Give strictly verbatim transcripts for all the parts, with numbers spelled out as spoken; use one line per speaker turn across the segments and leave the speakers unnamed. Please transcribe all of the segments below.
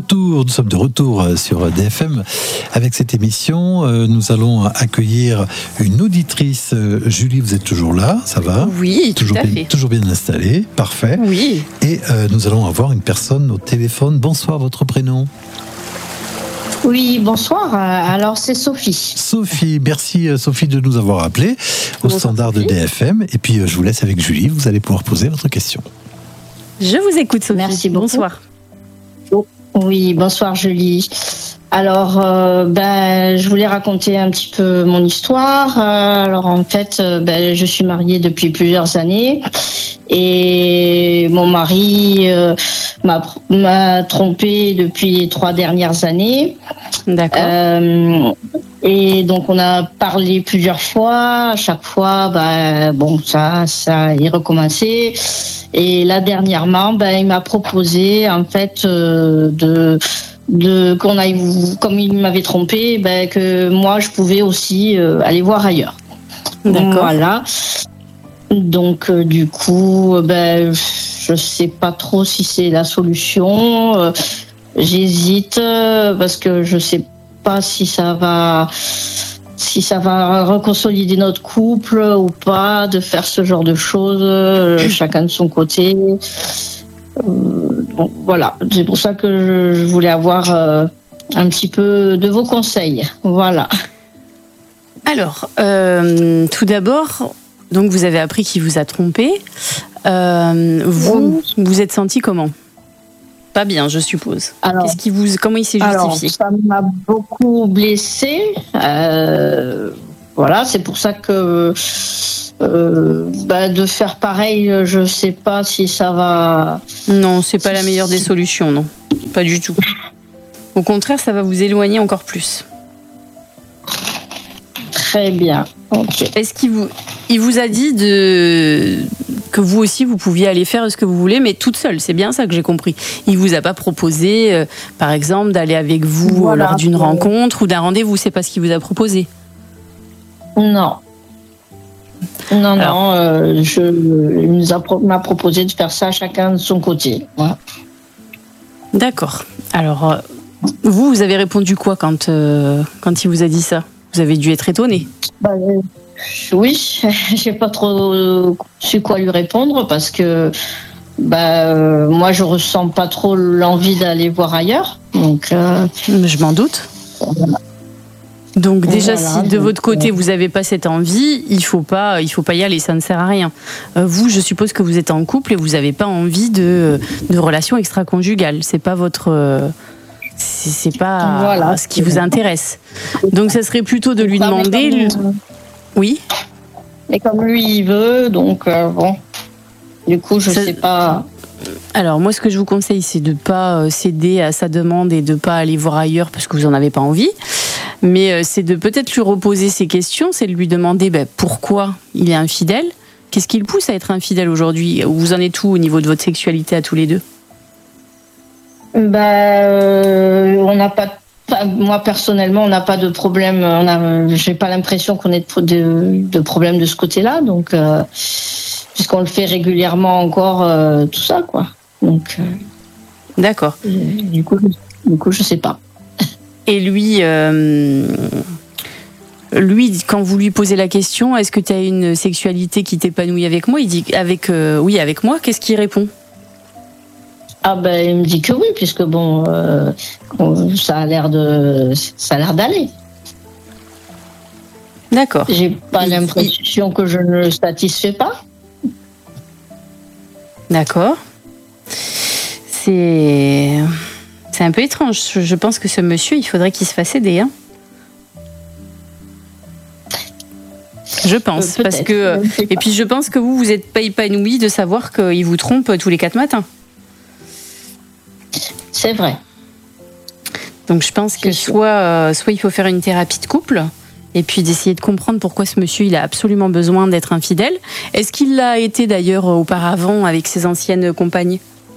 retour, nous sommes de retour sur D F M avec cette émission. Nous allons accueillir une auditrice. Julie, vous êtes toujours là, ça va ?
Oui,
toujours
tout à
bien,
fait.
Toujours bien installée, parfait.
Oui.
Et euh, nous allons avoir une personne au téléphone. Bonsoir, votre prénom ?
Oui, bonsoir. Alors, c'est Sophie.
Sophie, merci Sophie de nous avoir appelés au
Bonsoir,
standard
Sophie.
de D F M. Et puis, je vous laisse avec Julie. Vous allez pouvoir poser votre question.
Je vous écoute, Sophie.
Merci beaucoup.
Bonsoir.
Oui, bonsoir Julie. Alors, euh, ben, je voulais raconter un petit peu mon histoire. Euh, alors, en fait, euh, ben, je suis mariée depuis plusieurs années et mon mari euh, m'a, m'a trompée depuis les trois dernières années.
D'accord.
Euh, et donc, on a parlé plusieurs fois. À chaque fois, ben, bon, ça, ça est recommencé. Et là, dernièrement, ben, il m'a proposé, en fait, euh, de, de, qu'on aille, comme il m'avait trompé, ben, que moi, je pouvais aussi euh, aller voir ailleurs.
D'accord.
Voilà. Donc, euh, du coup, ben, je sais pas trop si c'est la solution. Euh, j'hésite euh, parce que je sais pas si ça va, si ça va reconsolider notre couple ou pas, de faire ce genre de choses, euh, chacun de son côté. Euh, bon, voilà, c'est pour ça que je voulais avoir euh, un petit peu de vos conseils. Voilà.
Alors, euh, tout d'abord, donc vous avez appris qu'il vous a trompé. Euh, vous,
Oui.
vous êtes senti comment ? Pas bien, je suppose.
Alors,
Qu'est-ce qui vous, comment il s'est
Alors,
justifié ?
ça m'a beaucoup blessée. Euh, voilà, c'est pour ça que euh, bah, de faire pareil, je sais pas si ça va.
Non, c'est pas la meilleure des solutions, non. Pas du tout. Au contraire, ça va vous éloigner encore plus.
Très bien. Ok.
Est-ce qu'il vous, il vous a dit de, que vous aussi, vous pouviez aller faire ce que vous voulez, mais toute seule, c'est bien ça que j'ai compris. Il vous a pas proposé, euh, par exemple, d'aller avec vous
Voilà.
lors d'une rencontre ou d'un rendez-vous, c'est pas ce qu'il vous a proposé.
Non. Non,
Alors.
non. Euh, je, il nous a pro- m'a proposé de faire ça chacun de son côté. Voilà.
D'accord. Alors, euh, vous, vous avez répondu quoi quand, euh, quand il vous a dit ça ? Vous avez dû être étonné.
Bah, euh, oui, j'ai pas trop euh, su quoi lui répondre parce que bah, euh, moi je ressens pas trop l'envie d'aller voir ailleurs. Donc, euh,
Je m'en doute. Donc déjà,
Voilà,
si de
donc,
votre côté
euh,
vous n'avez pas cette envie, il faut pas, il faut pas y aller, ça ne sert à rien. Euh, vous, je suppose que vous êtes en couple et vous n'avez pas envie de, de relations extra-conjugales. C'est pas votre, euh, c'est, c'est pas
Voilà.
ce qui vous intéresse. Donc ça serait plutôt de lui
ça, mais
demander.
comme,
Oui.
mais comme lui il veut, donc euh, bon. Du coup, je
Ça-
sais pas.
Alors moi, ce que je vous conseille, c'est de pas euh, céder à sa demande et de pas aller voir ailleurs parce que vous en avez pas envie. Mais euh, c'est de peut-être lui reposer ces questions, c'est de lui demander ben, pourquoi il est infidèle. Qu'est-ce qui le pousse à être infidèle aujourd'hui ? Vous en êtes où au niveau de votre sexualité à tous les deux ?
Bah, euh, on n'a pas. Enfin, moi personnellement, on n'a pas de problème. On a, j'ai pas l'impression qu'on ait de, de, de problème de ce côté-là. Donc, euh, puisqu'on le fait régulièrement encore, euh, tout ça, quoi. Donc, euh,
D'accord.
du coup, je- du coup, je sais pas.
Et lui, euh, lui, quand vous lui posez la question, est-ce que tu as une sexualité qui t'épanouit avec moi ? Il dit avec, euh, oui, avec moi. Qu'est-ce qu'il répond ?
Ah ben, il me dit que oui, puisque bon, euh, on- ça a l'air de, ça a l'air d'aller.
D'accord.
J'ai pas
Il-
l'impression que je ne le satisfais pas.
D'accord. C'est c'est un peu étrange. Je pense que ce monsieur, il faudrait qu'il se fasse aider. Hein. Je pense,
Euh,
parce
peut-être,
que
je ne sais
et
pas.
puis je pense que vous, vous n'êtes pas épanoui de savoir qu'il vous trompe tous les quatre matins.
C'est vrai.
Donc je pense que
C'est sûr.
soit euh, soit il faut faire une thérapie de couple. Et puis d'essayer de comprendre pourquoi ce monsieur il a absolument besoin d'être infidèle. Est-ce qu'il l'a été d'ailleurs auparavant avec ses anciennes compagnes ?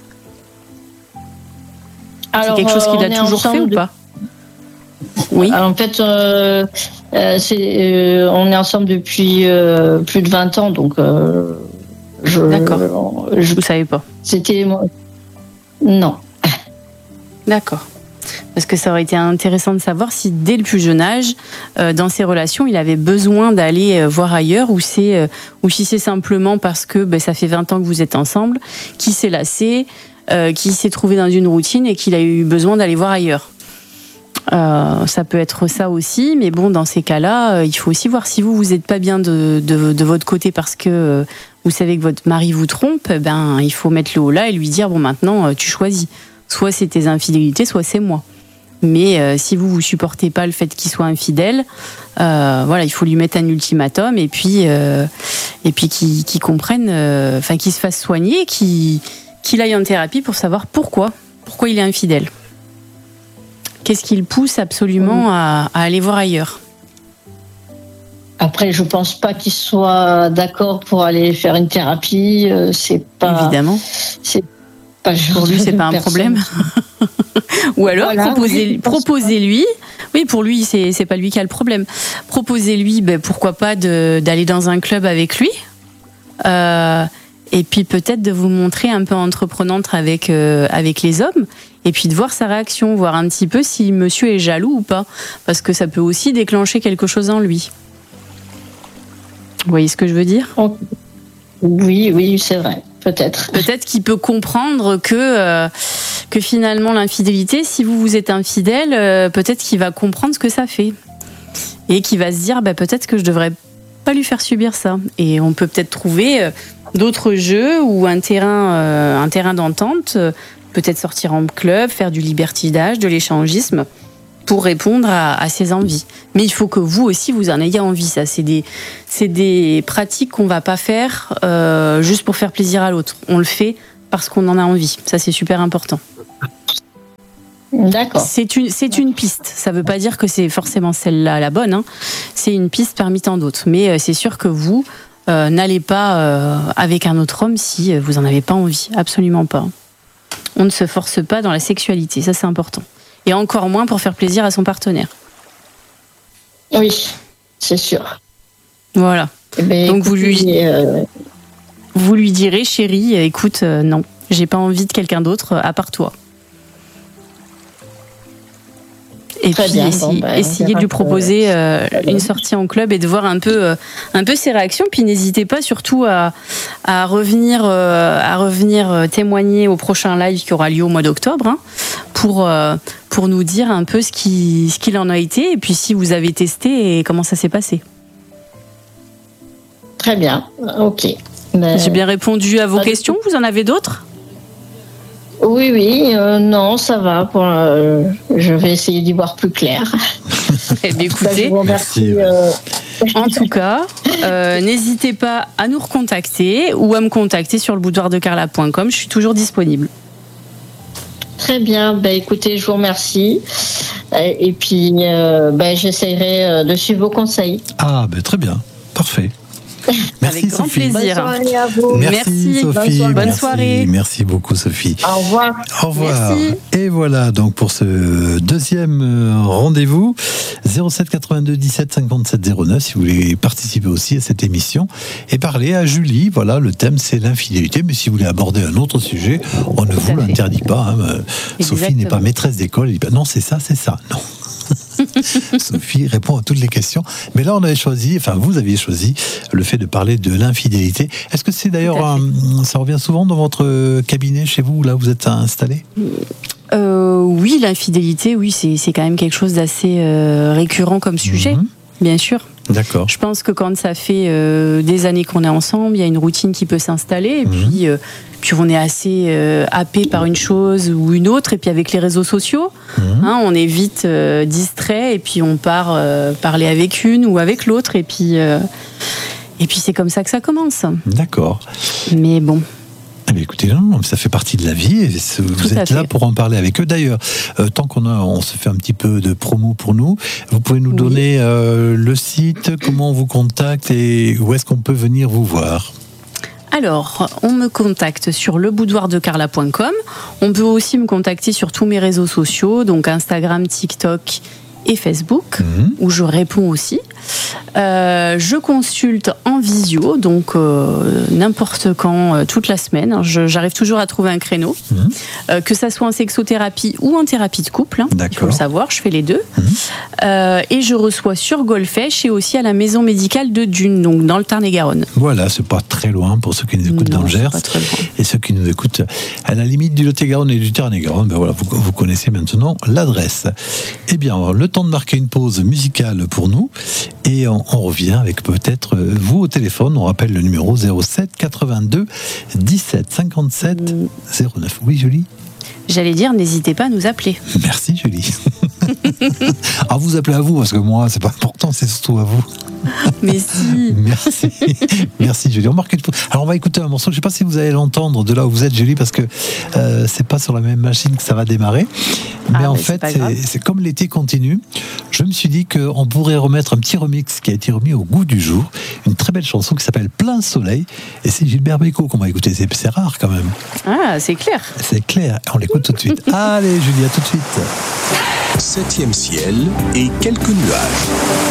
C'est quelque chose qu'il
euh,
a
on est
toujours fait
ensemble
ou
de-
pas ? Oui.
Alors, en fait, euh, euh, c'est, euh, on est ensemble depuis euh, plus de vingt ans, donc euh, je,
D'accord.
je-
Vous savez pas.
c'était moi. Non.
D'accord. Parce que ça aurait été intéressant de savoir si dès le plus jeune âge, euh, dans ses relations, il avait besoin d'aller euh, voir ailleurs, ou, c'est, euh, ou si c'est simplement parce que ben, ça fait vingt ans que vous êtes ensemble, qu'il s'est lassé, euh, qu'il s'est trouvé dans une routine et qu'il a eu besoin d'aller voir ailleurs. Euh, ça peut être ça aussi, mais bon, dans ces cas-là, euh, il faut aussi voir si vous, vous n'êtes pas bien de, de, de votre côté parce que euh, vous savez que votre mari vous trompe, ben, il faut mettre le haut là et lui dire, bon, maintenant, euh, tu choisis. Soit c'est tes infidélités, soit c'est moi. Mais euh, si vous vous supportez pas le fait qu'il soit infidèle, euh, voilà, il faut lui mettre un ultimatum et puis euh, et puis qu'il, qu'il comprenne, enfin euh, qu'il se fasse soigner, qu'il, qu'il aille en thérapie pour savoir pourquoi, pourquoi il est infidèle. Qu'est-ce qui le pousse absolument à, à aller voir ailleurs?
Après, je pense pas qu'il soit d'accord pour aller faire une thérapie. Euh, c'est pas
évidemment.
C'est pas
pour lui, c'est pas un problème. Ou alors, voilà, proposez, oui, proposez-lui. Oui, pour lui, c'est, c'est pas lui qui a le problème. Proposez-lui, ben, pourquoi pas de, d'aller dans un club avec lui. Euh, et puis peut-être de vous montrer un peu entreprenante avec, euh, avec les hommes. Et puis de voir sa réaction, voir un petit peu si monsieur est jaloux ou pas. Parce que ça peut aussi déclencher quelque chose en lui. Vous voyez ce que je veux dire ?
Oui, oui, c'est vrai. Peut-être.
Peut-être qu'il peut comprendre que, euh, que finalement l'infidélité, si vous vous êtes infidèle, euh, peut-être qu'il va comprendre ce que ça fait. Et qu'il va se dire, bah, peut-être que je devrais pas lui faire subir ça. Et on peut peut-être trouver euh, d'autres jeux ou un terrain, euh, un terrain d'entente, euh, peut-être sortir en club, faire du libertinage, de l'échangisme, pour répondre à, à ses envies. Mais il faut que vous aussi, vous en ayez envie. Ça, c'est des, c'est des pratiques qu'on va pas faire euh, juste pour faire plaisir à l'autre. On le fait parce qu'on en a envie. Ça, c'est super important.
D'accord.
C'est une, c'est une piste. Ça veut pas dire que c'est forcément celle-là la bonne. Hein. C'est une piste parmi tant d'autres. Mais euh, c'est sûr que vous euh, n'allez pas euh, avec un autre homme si vous en avez pas envie. Absolument pas. On ne se force pas dans la sexualité. Ça, c'est important. Et encore moins pour faire plaisir à son partenaire.
Oui, c'est sûr.
Voilà.
Eh ben,
donc
écoutez,
vous lui,
euh...
vous lui direz, chérie, écoute, euh, non, j'ai pas envie de quelqu'un d'autre euh, à part toi. Et
Très
puis
bien,
essayer,
bon, bah,
essayer de lui proposer euh, une sortie en club et de voir un peu, euh, un peu ses réactions. Puis n'hésitez pas surtout à, à revenir, euh, à revenir témoigner au prochain live qui aura lieu au mois d'octobre, hein, pour, euh, pour nous dire un peu ce, qui, ce qu'il en a été et puis si vous avez testé et comment ça s'est passé.
Très bien, ok. Mais...
J'ai bien répondu à vos questions. Vous en avez d'autres ?
Oui, oui, euh, non, ça va. Pour, euh, je vais essayer d'y voir plus clair.
Eh bien, écoutez,
je vous remercie. Euh...
En tout cas, euh, n'hésitez pas à nous recontacter ou à me contacter sur le boudoir de carla point com. Je suis toujours disponible.
Très bien. Ben, écoutez, je vous remercie. Et puis, euh, ben, j'essaierai de suivre vos conseils.
Ah, ben, très bien. Parfait. Merci,
avec grand
Sophie.
plaisir.
Bonne soirée à vous.
Merci,
Merci.
Sophie.
Bonne soirée.
Merci.
soirée.
Merci beaucoup, Sophie.
Au revoir.
Au revoir.
Merci.
Et voilà donc pour ce deuxième rendez-vous. zéro sept quatre-vingt-deux dix-sept cinquante-sept zéro neuf si vous voulez participer aussi à cette émission et parler à Julie. Voilà, le thème c'est l'infidélité, mais si vous voulez aborder un autre sujet, on ne vous l'interdit pas. Hein. Sophie n'est pas maîtresse d'école. Elle dit pas, non, c'est ça, c'est ça. Non. Sophie répond à toutes les questions. Mais là, on avait choisi, enfin, vous aviez choisi le fait de parler de l'infidélité. Est-ce que c'est d'ailleurs, un, ça revient souvent dans votre cabinet chez vous, là où vous êtes installé ?
euh, Oui, l'infidélité, oui, c'est, c'est quand même quelque chose d'assez euh, récurrent comme sujet, mmh. bien sûr.
D'accord.
Je pense que quand ça fait euh, des années qu'on est ensemble, il y a une routine qui peut s'installer, et mmh. puis, euh, puis on est assez euh, happé par une chose ou une autre, et puis avec les réseaux sociaux, mmh. hein, on est vite euh, distrait, et puis on part euh, parler avec une ou avec l'autre, et puis, euh, et puis c'est comme ça que ça commence.
D'accord.
Mais bon...
Eh bien, écoutez, non, ça fait partie de la vie et vous Tout êtes là pour en parler avec eux. D'ailleurs, euh, tant qu'on a, on se fait un petit peu de promo pour nous, vous pouvez nous oui. donner euh, le site, comment on vous contacte et où est-ce qu'on peut venir vous voir ?
Alors, on me contacte sur le boudoir de carla point com. On peut aussi me contacter sur tous mes réseaux sociaux, donc Instagram, TikTok et Facebook,
Mmh.
où je réponds aussi. Euh, je consulte en visio, donc euh, n'importe quand, euh, toute la semaine. Je- j'arrive toujours à trouver un créneau,
Mmh.
euh, que ça soit en sexothérapie ou en thérapie de couple. hein. Il faut
D'accord.
le savoir, je fais les deux.
Mmh.
Euh, et je reçois sur Golfech et aussi à la maison médicale de Dune, donc dans le Tarn-et-Garonne.
Voilà, c'est pas très loin pour ceux qui nous écoutent
Non,
dans le
c'est
Gers.
pas très loin.
Et ceux qui nous écoutent à la limite du Lot-et-Garonne et du Tarn-et-Garonne, ben voilà, vous, vous connaissez maintenant l'adresse. Eh bien, le temps de marquer une pause musicale pour nous. Et on, on revient avec peut-être euh, vous au téléphone. On rappelle le numéro zéro sept quatre-vingt-deux dix-sept cinquante-sept zéro neuf. Oui, Julie?
J'allais dire, n'hésitez pas à nous appeler.
Merci, Julie. Ah, vous appelez à vous, parce que moi, c'est pas important, c'est surtout à vous.
Mais si.
Merci. Merci, Julie. On marque une pause. Alors, on va écouter un morceau. Je ne sais pas si vous allez l'entendre de là où vous êtes, Julie, parce que euh, c'est pas sur la même machine que ça va démarrer. Mais
Ah,
en
mais c'est
fait,
pas
c'est,
grave.
c'est comme l'été continue. Je me suis dit qu'on pourrait remettre un petit remix qui a été remis au goût du jour. Une très belle chanson qui s'appelle Plein Soleil. Et c'est Gilbert Bécaud qu'on va écouter. C'est, c'est rare quand même.
Ah, c'est clair.
C'est clair. On l'écoute tout de suite. Allez, Julie, à tout de suite.
Septième ciel et quelques nuages.